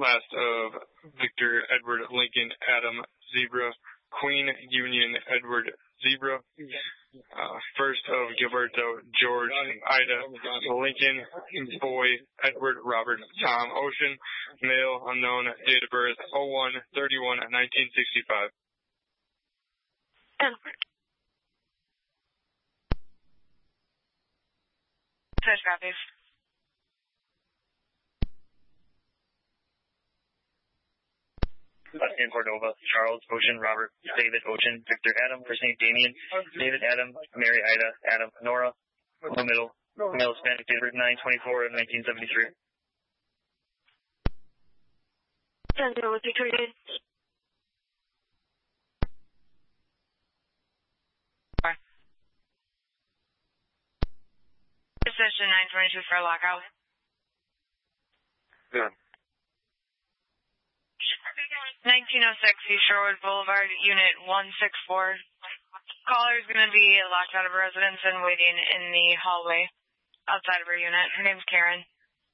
last of Victor Edward Lincoln Adam Zebra, Queen Union Edward Zebra, first of Gilberto George Ida Lincoln, boy Edward Robert Tom Ocean, male unknown, date of birth 01/31/1965. Such copies. In Cordova, Charles Ocean Robert David Ocean Victor Adam, first name Damien David Adam Mary Ida Adam Nora, middle Hispanic, date of birth 9/24/1973. 10-0 with Victoria. Session 922 for lockout. Good. 1906 East Shorewood Boulevard, Unit 164. Caller is going to be locked out of her residence and waiting in the hallway outside of her unit. Her name's Karen.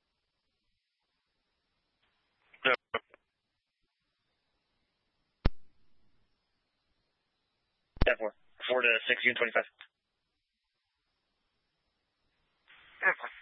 Yeah, 4 to 6, Unit 25. Okay.